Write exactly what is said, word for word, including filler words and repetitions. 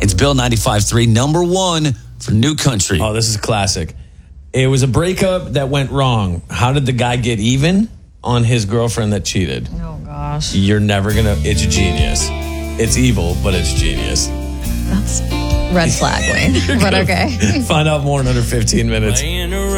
It's Bill ninety-five point three, number one for New Country. Oh, this is classic. It was a breakup that went wrong. How did the guy get even on his girlfriend that cheated? Oh, gosh. You're never going to... It's genius. It's evil, but it's genius. That's red flag, Wayne. But okay. Find out more in under fifteen minutes.